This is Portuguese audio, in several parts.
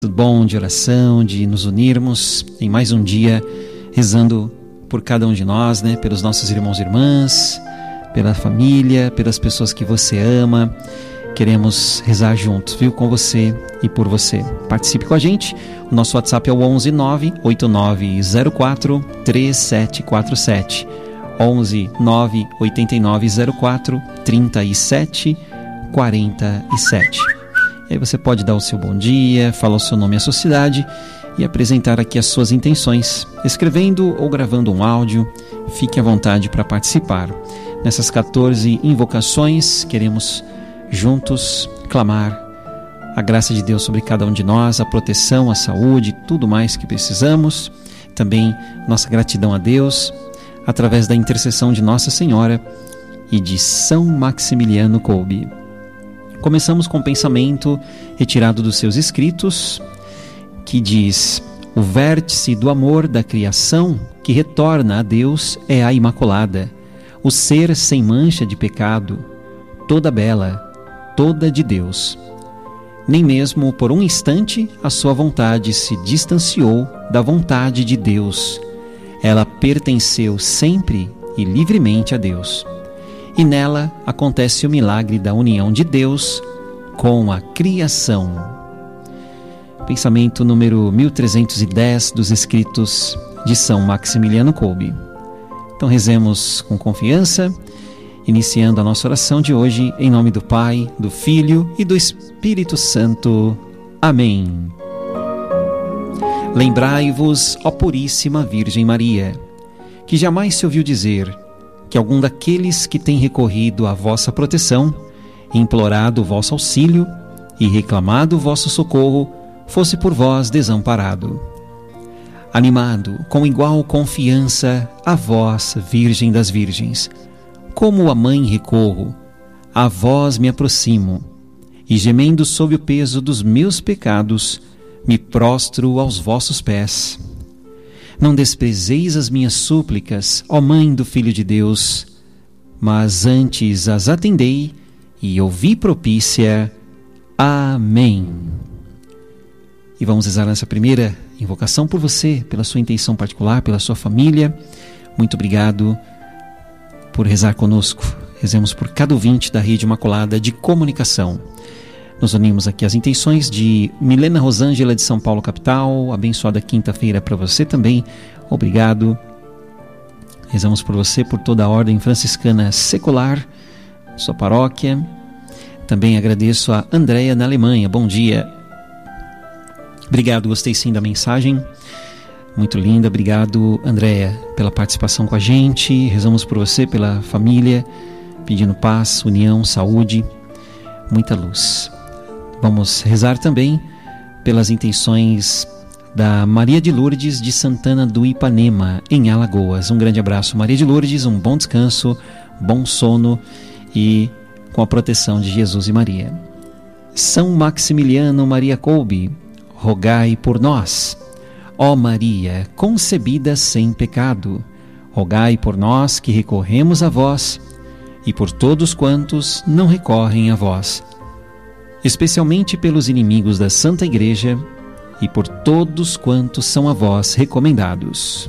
Bom de oração, de nos unirmos em mais um dia, rezando por cada um de nós, né? Pelos nossos irmãos e irmãs, pela família, pelas pessoas que você ama. Queremos rezar juntos, viu? Com você e por você. Participe com a gente. O nosso WhatsApp é o 11 98904 3747. 11 98904 3747. Aí você pode dar o seu bom dia, falar o seu nome e a sua cidade e apresentar aqui as suas intenções, escrevendo ou gravando um áudio. Fique à vontade para participar. Nessas 14 invocações, queremos juntos clamar a graça de Deus sobre cada um de nós, a proteção, a saúde, tudo mais que precisamos. Também nossa gratidão a Deus, através da intercessão de Nossa Senhora e de São Maximiliano Kolbe. Começamos com um pensamento retirado dos seus escritos, que diz: o vértice do amor da criação que retorna a Deus é a Imaculada, o ser sem mancha de pecado, toda bela, toda de Deus. Nem mesmo por um instante a sua vontade se distanciou da vontade de Deus. Ela pertenceu sempre e livremente a Deus. E nela acontece o milagre da união de Deus com a criação. Pensamento número 1310 dos escritos de São Maximiliano Kolbe. Então rezemos com confiança, iniciando a nossa oração de hoje, em nome do Pai, do Filho e do Espírito Santo. Amém. Lembrai-vos, ó Puríssima Virgem Maria, que jamais se ouviu dizer que algum daqueles que tem recorrido à vossa proteção, implorado o vosso auxílio e reclamado o vosso socorro, fosse por vós desamparado. Animado com igual confiança a vós, Virgem das Virgens, como a mãe recorro, a vós me aproximo, e gemendo sob o peso dos meus pecados, me prostro aos vossos pés. Não desprezeis as minhas súplicas, ó Mãe do Filho de Deus, mas antes as atendei e ouvi propícia. Amém. E vamos rezar nessa primeira invocação por você, pela sua intenção particular, pela sua família. Muito obrigado por rezar conosco. Rezemos por cada ouvinte da Rede Imaculada de Comunicação. Nos unimos aqui às intenções de Milena Rosângela de São Paulo, capital. Abençoada quinta-feira para você também. Obrigado. Rezamos por você, por toda a ordem franciscana secular, sua paróquia. Também agradeço a Andréia na Alemanha. Bom dia. Obrigado, gostei sim da mensagem. Muito linda. Obrigado, Andréia, pela participação com a gente. Rezamos por você, pela família, pedindo paz, união, saúde, muita luz. Vamos rezar também pelas intenções da Maria de Lourdes de Santana do Ipanema, em Alagoas. Um grande abraço, Maria de Lourdes, um bom descanso, bom sono e com a proteção de Jesus e Maria. São Maximiliano Maria Kolbe, rogai por nós. Ó Maria, concebida sem pecado, rogai por nós que recorremos a vós e por todos quantos não recorrem a vós, especialmente pelos inimigos da Santa Igreja e por todos quantos são a vós recomendados.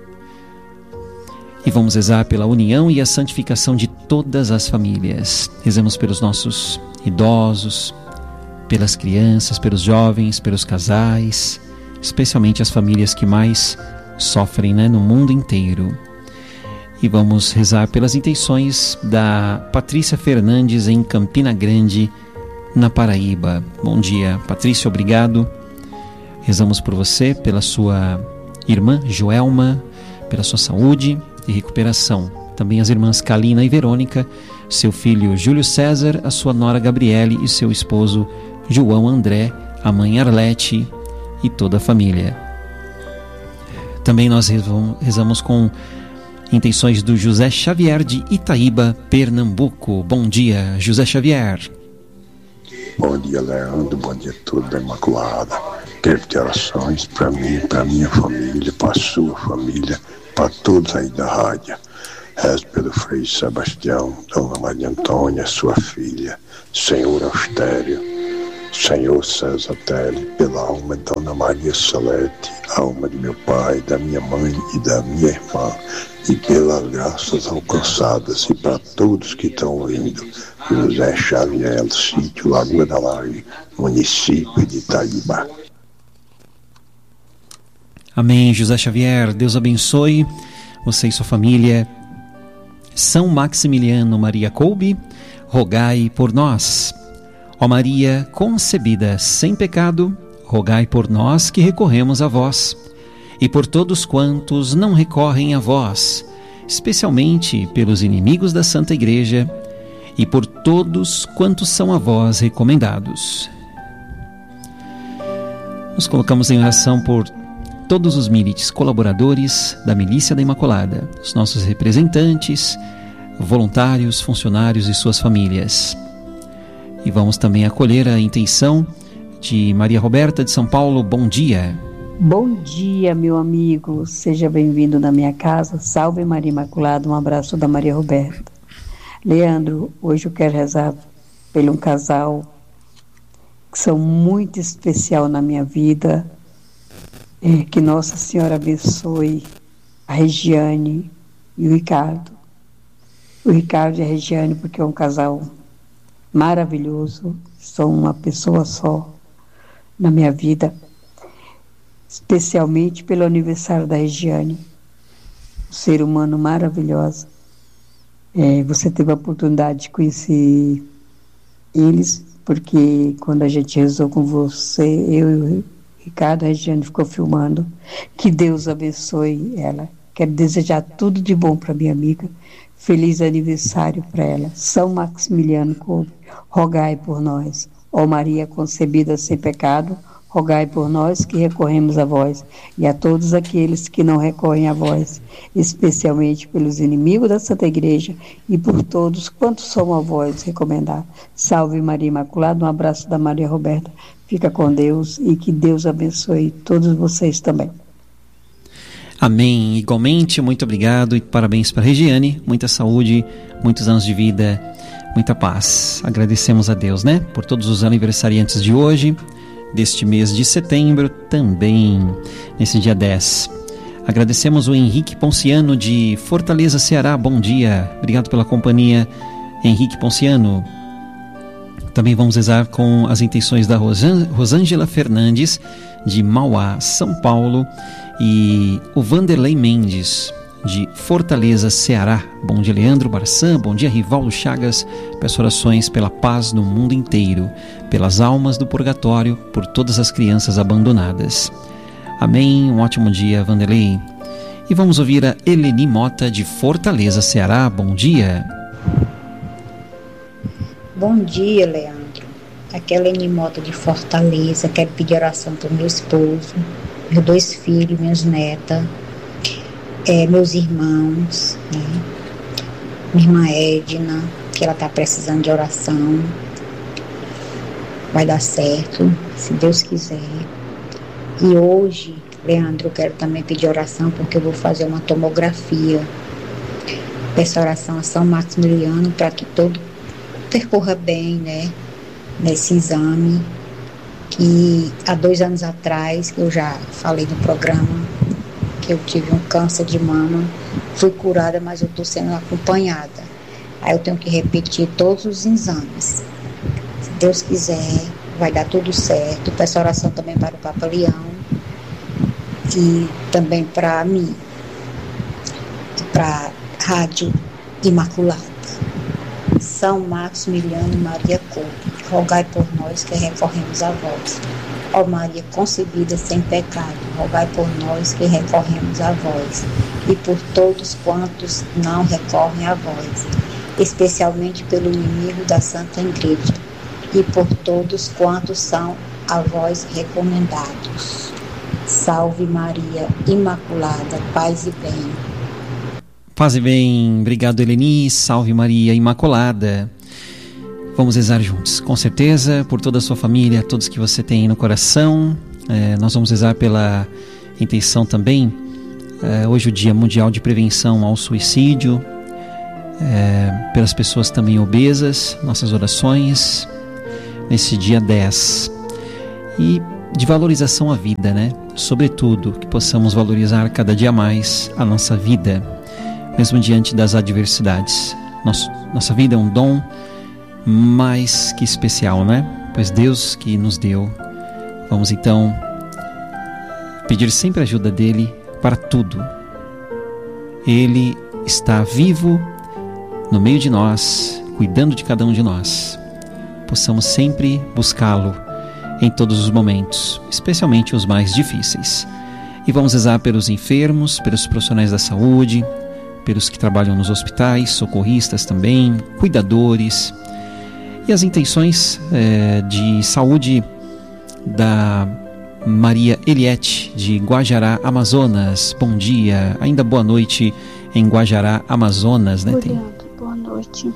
E vamos rezar pela união e a santificação de todas as famílias. Rezemos pelos nossos idosos, pelas crianças, pelos jovens, pelos casais, especialmente as famílias que mais sofrem, né, no mundo inteiro. E vamos rezar pelas intenções da Patrícia Fernandes em Campina Grande, na Paraíba. Bom dia, Patrícia, obrigado. Rezamos por você, pela sua irmã Joelma, pela sua saúde e recuperação. Também as irmãs Kalina e Verônica, seu filho Júlio César, a sua nora Gabriele e seu esposo João André, a mãe Arlete e toda a família. Também nós rezamos com intenções do José Xavier de Itaíba, Pernambuco. Bom dia, José Xavier. Bom dia, Leandro. Bom dia a todos da Imaculada. Quero ter orações para mim, para minha família, para a sua família, para todos aí da rádio. Rezo pelo Frei Sebastião, Dona Maria Antônia, sua filha, Senhor Austério, Senhor César Telly, pela alma de Dona Maria Salete, alma de meu pai, da minha mãe e da minha irmã, e pelas graças alcançadas, e para todos que estão ouvindo, José Xavier, sítio Lagoa da Laje, município de Itaíba. Amém, José Xavier, Deus abençoe você e sua família. São Maximiliano Maria Kolbe, rogai por nós. Ó Maria concebida sem pecado, rogai por nós que recorremos a vós, e por todos quantos não recorrem a vós, especialmente pelos inimigos da Santa Igreja, e por todos quantos são a vós recomendados. Nos colocamos em oração por todos os milites colaboradores da Milícia da Imaculada, os nossos representantes, voluntários, funcionários e suas famílias. E vamos também acolher a intenção de Maria Roberta de São Paulo. Bom dia. Bom dia, meu amigo. Seja bem-vindo na minha casa. Salve Maria Imaculada. Um abraço da Maria Roberta. Leandro, hoje eu quero rezar por um casal que são muito especial na minha vida. Que Nossa Senhora abençoe a Regiane e o Ricardo. O Ricardo e a Regiane, porque é um casal maravilhoso. São uma pessoa só na minha vida. Especialmente pelo aniversário da Regiane. Um ser humano maravilhoso. Você teve a oportunidade de conhecer eles, porque quando a gente rezou com você, eu e o Ricardo, a Regiane ficou filmando. Que Deus abençoe ela. Quero desejar tudo de bom para minha amiga. Feliz aniversário para ela. São Maximiliano Kolbe, rogai por nós. Ó Maria concebida sem pecado, rogai por nós que recorremos a vós, e a todos aqueles que não recorrem a vós, especialmente pelos inimigos da Santa Igreja e por todos quantos são a vós recomendados. Salve Maria Imaculada. Um abraço da Maria Roberta. Fica com Deus e que Deus abençoe todos vocês também. Amém. Igualmente, muito obrigado e parabéns para a Regiane. Muita saúde, muitos anos de vida, muita paz. Agradecemos a Deus, né? Por todos os aniversariantes de hoje, deste mês de setembro, também nesse dia 10. Agradecemos o Henrique Ponciano de Fortaleza, Ceará. Bom dia. Obrigado pela companhia, Henrique Ponciano. Também vamos rezar com as intenções da Rosângela Fernandes, de Mauá, São Paulo, e o Vanderlei Mendes, de Fortaleza, Ceará. Bom dia, Leandro Barçan. Bom dia, Rivaldo Chagas. Peço orações pela paz no mundo inteiro, pelas almas do purgatório, por todas as crianças abandonadas. Amém. Um ótimo dia, Vanderlei. E vamos ouvir a Eleni Mota, de Fortaleza, Ceará. Bom dia. Bom dia, Leandro. Aqui é a Eleni Mota de Fortaleza. Quero pedir oração para o meu esposo, meus 2 filhos, minhas netas, meus irmãos, né? Minha irmã Edna, que ela está precisando de oração. Vai dar certo, se Deus quiser. E hoje, Leandro, eu quero também pedir oração porque eu vou fazer uma tomografia. Peço oração a São Maximiliano para que todo percorra bem, né, nesse exame, que há 2 anos atrás, eu já falei no programa, que eu tive um câncer de mama, fui curada, mas eu estou sendo acompanhada. Aí eu tenho que repetir todos os exames. Se Deus quiser, vai dar tudo certo. Peço oração também para o Papa Leão e também para mim, para a Rádio Imaculada. São Maximiliano Maria Kolbe, rogai por nós que recorremos a vós. Ó Maria concebida sem pecado, rogai por nós que recorremos a vós, e por todos quantos não recorrem a vós, especialmente pelo inimigo da Santa Igreja, e por todos quantos são a vós recomendados. Salve Maria Imaculada, paz e bem. Paz e bem, obrigado Eleni, salve Maria Imaculada. Vamos rezar juntos, com certeza, por toda a sua família, todos que você tem no coração. Nós vamos rezar pela intenção também, hoje é o Dia Mundial de Prevenção ao Suicídio, pelas pessoas também obesas, nossas orações, nesse dia 10. E de valorização à vida, né? Sobretudo, que possamos valorizar cada dia mais a nossa vida, mesmo diante das adversidades. Nossa vida é um dom mais que especial, né? Pois Deus que nos deu. Vamos então pedir sempre a ajuda dele para tudo. Ele está vivo no meio de nós, cuidando de cada um de nós. Possamos sempre buscá-lo em todos os momentos, especialmente os mais difíceis. E vamos rezar pelos enfermos, pelos profissionais da saúde, pelos que trabalham nos hospitais, socorristas também, cuidadores, e as intenções de saúde da Maria Eliette, de Guajará, Amazonas. Bom dia, ainda boa noite em Guajará, Amazonas, né? Boa noite.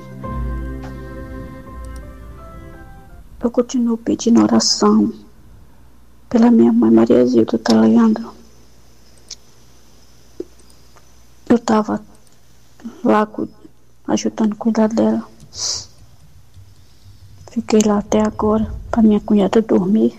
Eu continuo pedindo oração pela minha mãe Maria Zilda, tá, Leandro? Eu estava lá ajudando a cuidar dela. Fiquei lá até agora para minha cunhada dormir.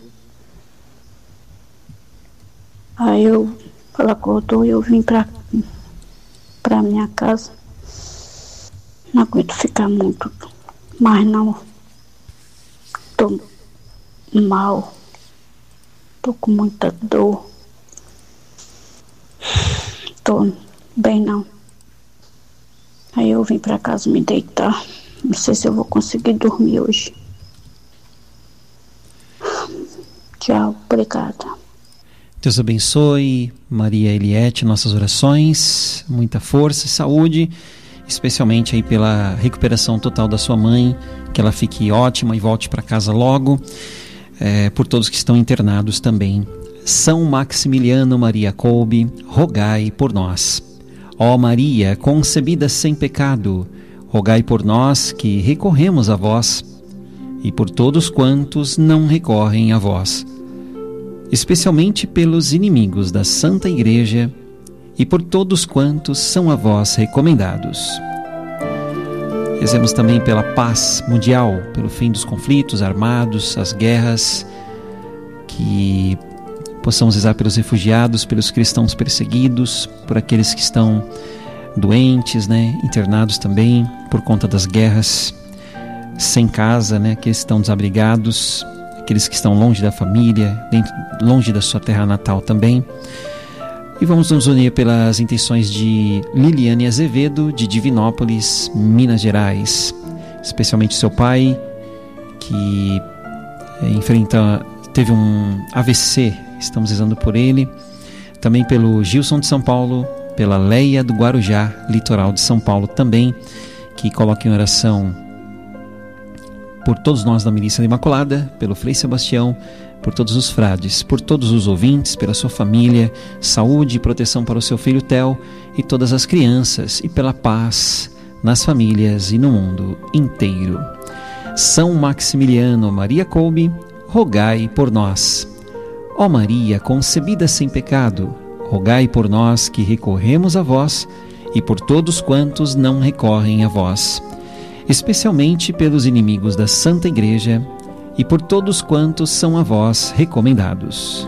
Aí ela acordou e eu vim para minha casa. Não aguento ficar muito mais não. Tô mal. Tô com muita dor. Tô bem não. Aí eu vim para casa me deitar. Não sei se eu vou conseguir dormir hoje. Tchau, obrigada. Deus abençoe, Maria Eliette, nossas orações, muita força e saúde, especialmente aí pela recuperação total da sua mãe, que ela fique ótima e volte para casa logo, por todos que estão internados também. São Maximiliano Maria Kolbe, rogai por nós. Ó Maria, concebida sem pecado, rogai por nós que recorremos a vós e por todos quantos não recorrem a vós, especialmente pelos inimigos da Santa Igreja e por todos quantos são a vós recomendados. Rezemos também pela paz mundial, pelo fim dos conflitos armados, as guerras, que possamos rezar pelos refugiados, pelos cristãos perseguidos, por aqueles que estão doentes, né, internados também por conta das guerras, sem casa, né, aqueles que estão desabrigados, aqueles que estão longe da família, longe da sua terra natal também. E vamos nos unir pelas intenções de Liliane Azevedo, de Divinópolis, Minas Gerais, especialmente seu pai, que teve um AVC, estamos rezando por ele. Também pelo Gilson de São Paulo, pela Leia do Guarujá, litoral de São Paulo também, que coloca em oração por todos nós da Milícia da Imaculada, pelo Frei Sebastião, por todos os frades, por todos os ouvintes, pela sua família, saúde e proteção para o seu filho Theo e todas as crianças, e pela paz nas famílias e no mundo inteiro. São Maximiliano Maria Kolbe, rogai por nós. Ó Maria, concebida sem pecado, rogai por nós que recorremos a vós e por todos quantos não recorrem a vós, especialmente pelos inimigos da Santa Igreja e por todos quantos são a vós recomendados.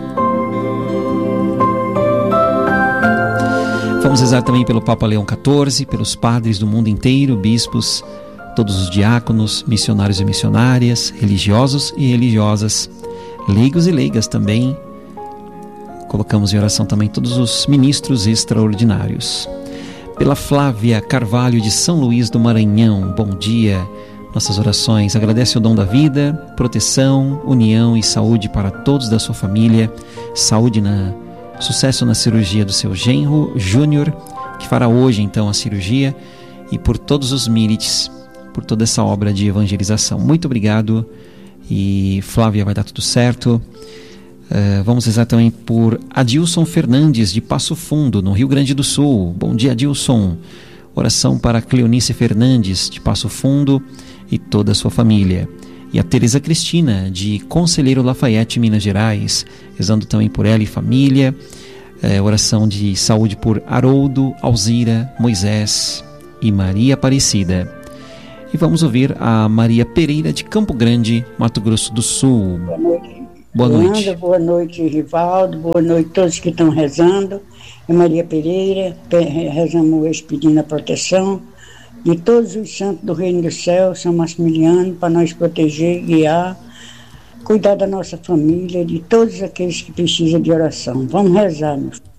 Vamos rezar também pelo Papa Leão XIV, pelos padres do mundo inteiro, bispos, todos os diáconos, missionários e missionárias, religiosos e religiosas, leigos e leigas também. Colocamos em oração também todos os ministros extraordinários. Pela Flávia Carvalho de São Luís do Maranhão, bom dia. Nossas orações, agradece o dom da vida, proteção, união e saúde para todos da sua família, sucesso na cirurgia do seu genro Júnior, que fará hoje então a cirurgia, e por todos os milites, por toda essa obra de evangelização. Muito obrigado, e Flávia, vai dar tudo certo. Vamos rezar também por Adilson Fernandes de Passo Fundo, no Rio Grande do Sul. Bom dia, Adilson. Oração para Cleonice Fernandes de Passo Fundo e toda a sua família. E a Teresa Cristina de Conselheiro Lafayette, Minas Gerais, rezando também por ela e família. Oração de saúde por Haroldo, Alzira, Moisés e Maria Aparecida. E vamos ouvir a Maria Pereira de Campo Grande, Mato Grosso do Sul. Boa noite. Boa noite. Boa noite, Rivaldo. Boa noite a todos que estão rezando. É Maria Pereira, rezamos hoje pedindo a proteção de todos os santos do Reino do Céu, São Maximiliano, para nós proteger, guiar, cuidar da nossa família, de todos aqueles que precisam de oração. Vamos rezar, meu filho.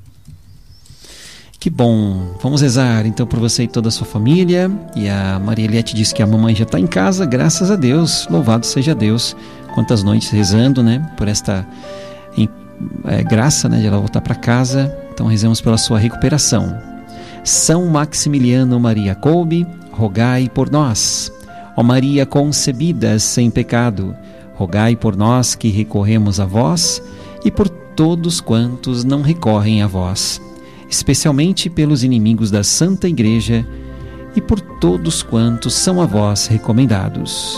Que bom, vamos rezar então por você e toda a sua família. E a Maria Eliette disse que a mamãe já está em casa, graças a Deus, louvado seja Deus. Quantas noites rezando, né, por esta graça, né, de ela voltar para casa. Então rezemos pela sua recuperação. São Maximiliano Maria Kolbe, rogai por nós. Ó Maria concebida sem pecado, rogai por nós que recorremos a vós e por todos quantos não recorrem a vós, especialmente pelos inimigos da Santa Igreja e por todos quantos são a vós recomendados.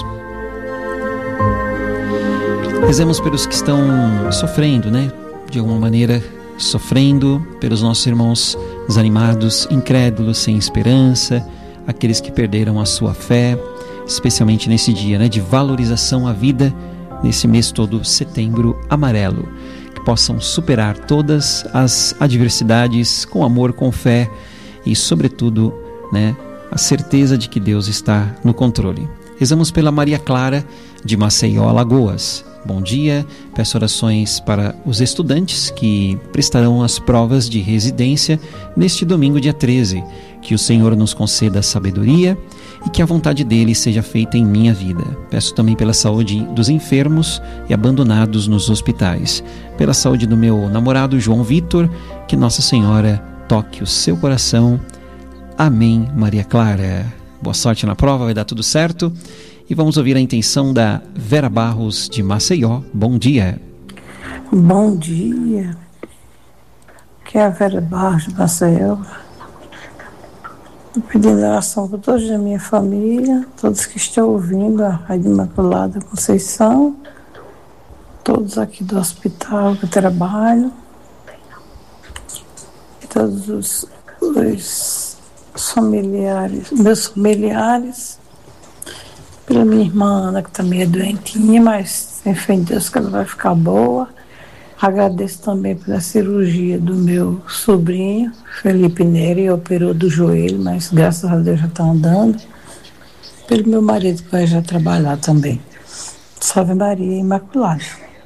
Rezemos pelos que estão sofrendo, né? De alguma maneira, sofrendo, pelos nossos irmãos desanimados, incrédulos, sem esperança, aqueles que perderam a sua fé, especialmente nesse dia, né? De valorização à vida, nesse mês todo, setembro amarelo. Que possam superar todas as adversidades com amor, com fé e, sobretudo, né? A certeza de que Deus está no controle. Rezamos pela Maria Clara de Maceió, Alagoas. Bom dia, peço orações para os estudantes que prestarão as provas de residência neste domingo, dia 13. Que o Senhor nos conceda sabedoria e que a vontade dele seja feita em minha vida. Peço também pela saúde dos enfermos e abandonados nos hospitais. Pela saúde do meu namorado João Vitor, que Nossa Senhora toque o seu coração. Amém, Maria Clara. Boa sorte na prova, vai dar tudo certo. E vamos ouvir a intenção da Vera Barros de Maceió. Bom dia. Bom dia. Que é a Vera Barros de Maceió. Pedindo oração por todos da minha família, todos que estão ouvindo a Rádio Imaculada Conceição, todos aqui do hospital que eu trabalho, todos os familiares, meus familiares, pela minha irmã Ana, que também é doentinha, mas sem fé em Deus que ela vai ficar boa. Agradeço também pela cirurgia do meu sobrinho, Felipe Neri, operou do joelho, mas graças a Deus já está andando. Pelo meu marido que vai já trabalhar também. Salve Maria Imaculada.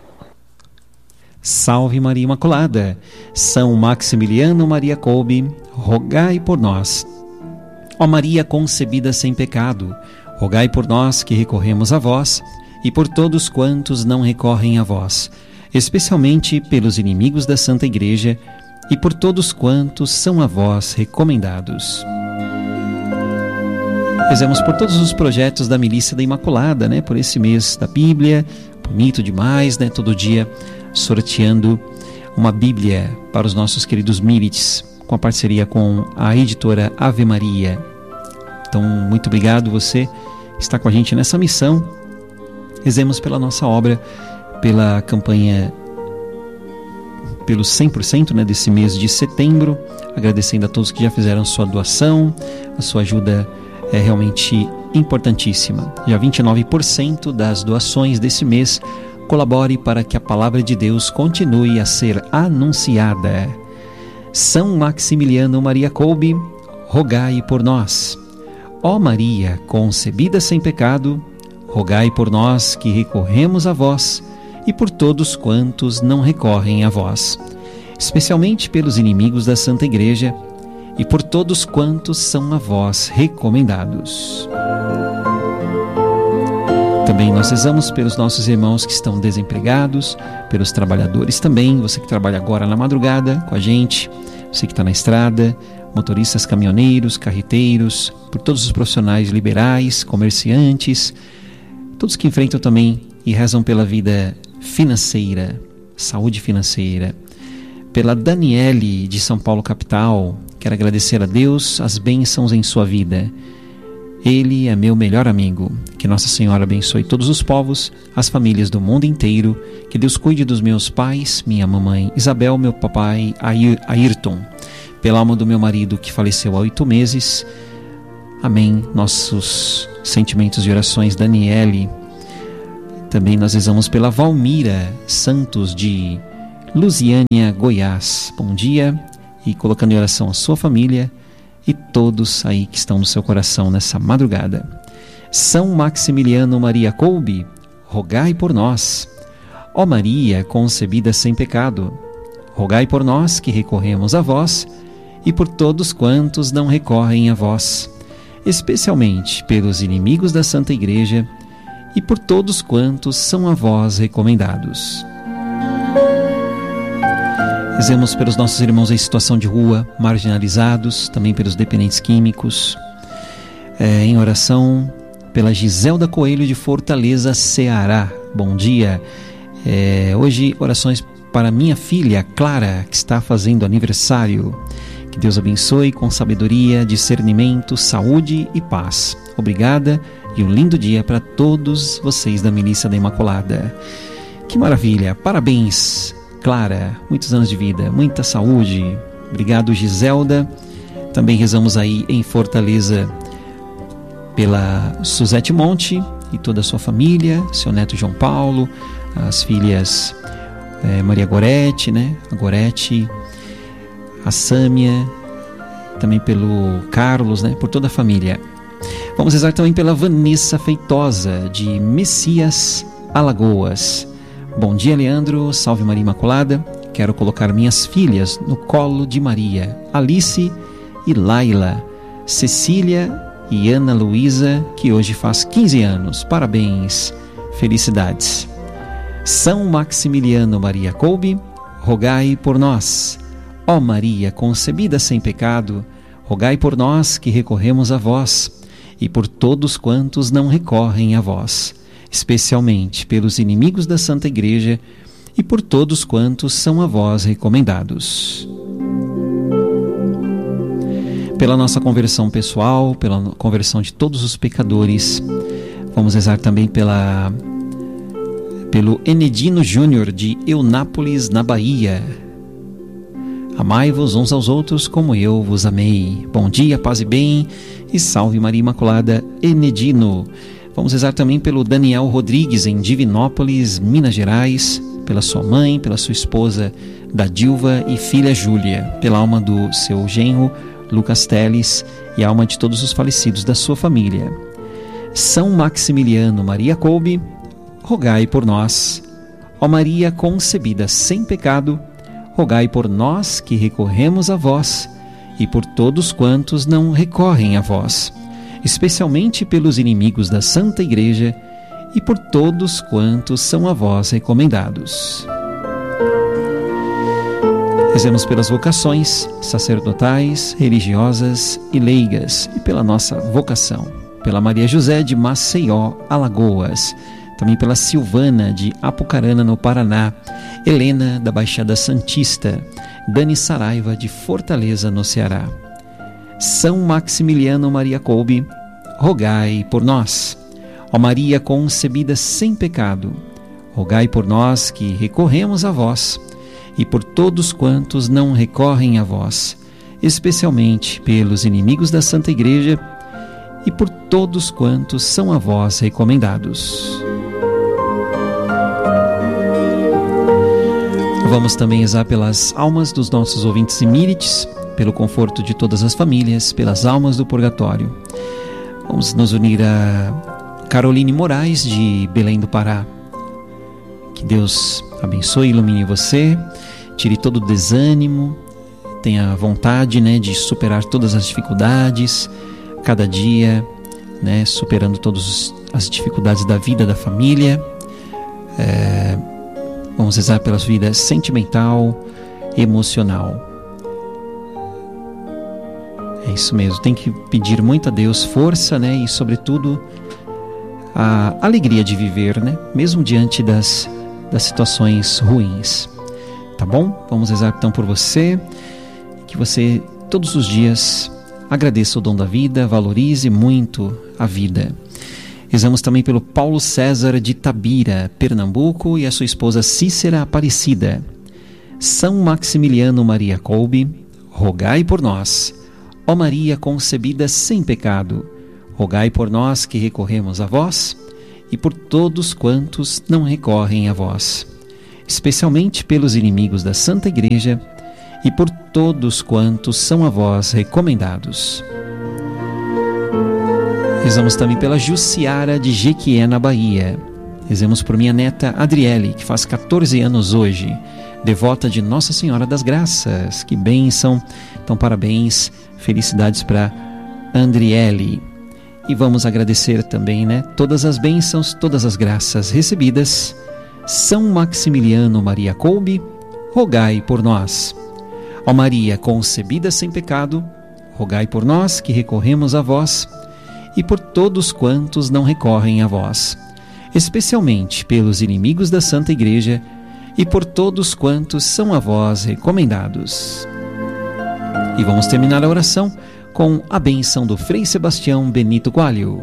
Salve Maria Imaculada. São Maximiliano Maria Kolbe, rogai por nós. Ó Maria concebida sem pecado, rogai por nós que recorremos a vós e por todos quantos não recorrem a vós, especialmente pelos inimigos da Santa Igreja e por todos quantos são a vós recomendados. Rezemos por todos os projetos da Milícia da Imaculada, né? Por esse mês da Bíblia, bonito demais, né? Todo dia sorteando uma Bíblia para os nossos queridos milites, com a parceria com a editora Ave Maria. Então, muito obrigado você que está com a gente nessa missão. Rezemos pela nossa obra, pela campanha pelo 100%, né, desse mês de setembro, agradecendo a todos que já fizeram sua doação. A sua ajuda é realmente importantíssima. Já 29% das doações desse mês colabore para que a palavra de Deus continue a ser anunciada. São Maximiliano Maria Kolbe, rogai por nós. Ó Maria concebida sem pecado, rogai por nós que recorremos a vós e por todos quantos não recorrem a vós, especialmente pelos inimigos da Santa Igreja e por todos quantos são a vós recomendados. Também nós rezamos pelos nossos irmãos que estão desempregados, pelos trabalhadores também, você que trabalha agora na madrugada com a gente, você que está na estrada, motoristas, caminhoneiros, carreteiros, por todos os profissionais liberais, comerciantes, todos que enfrentam também e rezam pela vida financeira, saúde financeira. Pela Daniele de São Paulo capital, quero agradecer a Deus as bênçãos em sua vida. Ele é meu melhor amigo. Que Nossa Senhora abençoe todos os povos, as famílias do mundo inteiro. Que Deus cuide dos meus pais, minha mamãe Isabel, meu papai Ayrton. Pela alma do meu marido que faleceu há 8 meses, Amém. Nossos sentimentos e orações, Daniele. Também nós rezamos pela Valmira Santos de Lusiânia, Goiás. Bom dia. E colocando em oração a sua família e todos aí que estão no seu coração nessa madrugada. São Maximiliano Maria Kolbe, rogai por nós. Ó Maria, concebida sem pecado, rogai por nós que recorremos a vós e por todos quantos não recorrem a vós, especialmente pelos inimigos da Santa Igreja e por todos quantos são a vós recomendados. Rezemos pelos nossos irmãos em situação de rua, marginalizados, também pelos dependentes químicos. Em oração pela Giselda Coelho de Fortaleza, Ceará. Bom dia. Hoje, orações para minha filha Clara, que está fazendo aniversário. Que Deus abençoe com sabedoria, discernimento, saúde e paz. Obrigada e um lindo dia para todos vocês da Milícia da Imaculada. Que maravilha. Parabéns, Clara, muitos anos de vida, muita saúde. Obrigado, Giselda. Também rezamos aí em Fortaleza pela Suzete Monte e toda a sua família, seu neto João Paulo, as filhas Maria Gorete, a Gorete, a Sâmia, também pelo Carlos, por toda a família. Vamos rezar também pela Vanessa Feitosa de Messias, Alagoas. Bom dia, Leandro. Salve Maria Imaculada. Quero colocar minhas filhas no colo de Maria, Alice e Laila, Cecília e Ana Luísa, que hoje faz 15 anos. Parabéns, felicidades. São Maximiliano Maria Kolbe, rogai por nós. Ó Maria, concebida sem pecado, rogai por nós que recorremos a vós e por todos quantos não recorrem a vós, especialmente pelos inimigos da Santa Igreja e por todos quantos são a vós recomendados. Pela nossa conversão pessoal, pela conversão de todos os pecadores, vamos rezar também pelo Enedino Júnior de Eunápolis, na Bahia. Amai-vos uns aos outros como eu vos amei. Bom dia, paz e bem, e salve Maria Imaculada. Enedino. Vamos rezar também pelo Daniel Rodrigues em Divinópolis, Minas Gerais, pela sua mãe, pela sua esposa Dadilva e filha Júlia, pela alma do seu genro Lucas Teles e a alma de todos os falecidos da sua família. São Maximiliano Maria Kolbe, rogai por nós. Ó Maria concebida sem pecado, rogai por nós que recorremos a vós e por todos quantos não recorrem a vós, especialmente pelos inimigos da Santa Igreja e por todos quantos são a vós recomendados. Rezemos pelas vocações sacerdotais, religiosas e leigas e pela nossa vocação, pela Maria José de Maceió, Alagoas, também pela Silvana de Apucarana, no Paraná, Helena da Baixada Santista, Dani Saraiva de Fortaleza, no Ceará. São Maximiliano Maria Kolbe, rogai por nós. Ó Maria concebida sem pecado, rogai por nós que recorremos a vós e por todos quantos não recorrem a vós, especialmente pelos inimigos da Santa Igreja e por todos quantos são a vós recomendados. Vamos também rezar pelas almas dos nossos ouvintes emírites, pelo conforto de todas as famílias, pelas almas do purgatório. Vamos nos unir a Caroline Moraes, de Belém do Pará. Que Deus abençoe e ilumine você, tire todo o desânimo, tenha vontade de superar todas as dificuldades, cada dia, superando todas as dificuldades da vida, da família. Vamos rezar pela vida sentimental, emocional. É isso mesmo, tem que pedir muito a Deus força, e sobretudo a alegria de viver, mesmo diante das situações ruins. Tá bom? Vamos rezar então por você, que você todos os dias agradeça o dom da vida, valorize muito a vida. Rezamos também pelo Paulo César de Tabira, Pernambuco, e a sua esposa Cícera Aparecida. São Maximiliano Maria Kolbe, rogai por nós. Ó Maria concebida sem pecado, rogai por nós que recorremos a vós e por todos quantos não recorrem a vós, especialmente pelos inimigos da Santa Igreja e por todos quantos são a vós recomendados. Rezamos também pela Jussiara de Jequié, na Bahia. Rezemos por minha neta Adriele, que faz 14 anos hoje, devota de Nossa Senhora das Graças. Que bênção! Então, parabéns, felicidades para Andriele. E vamos agradecer também, todas as bênçãos, todas as graças recebidas. São Maximiliano Maria Kolbe, rogai por nós. Ó Maria concebida sem pecado, rogai por nós que recorremos a vós e por todos quantos não recorrem a vós, especialmente pelos inimigos da Santa Igreja e por todos quantos são a vós recomendados. E vamos terminar a oração com a bênção do Frei Sebastião Benito Coelho.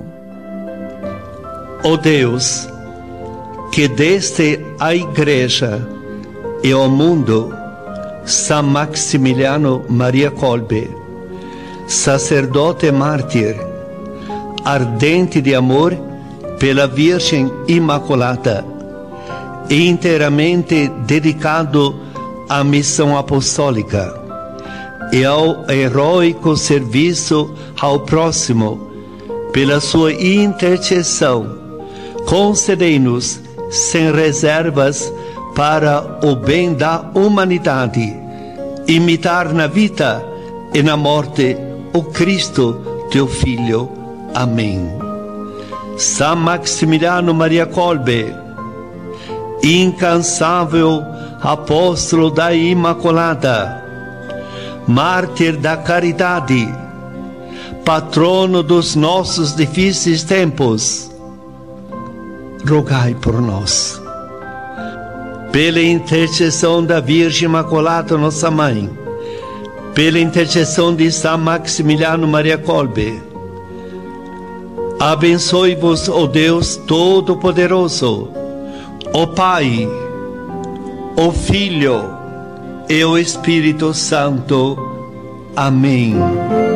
Ó Deus, que deste à Igreja e ao mundo São Maximiliano Maria Kolbe, sacerdote mártir, ardente de amor pela Virgem Imaculada e inteiramente dedicado à missão apostólica e ao heróico serviço ao próximo, pela sua intercessão, concedei-nos sem reservas para o bem da humanidade, imitar na vida e na morte o Cristo, teu Filho. Amém. São Maximiliano Maria Kolbe, incansável apóstolo da Imaculada, mártir da caridade, patrono dos nossos difíceis tempos, rogai por nós. Pela intercessão da Virgem Imaculada, nossa Mãe, pela intercessão de São Maximiliano Maria Kolbe, abençoe-vos, ó Deus Todo-Poderoso, o Pai, o Filho e o Espírito Santo. Amém.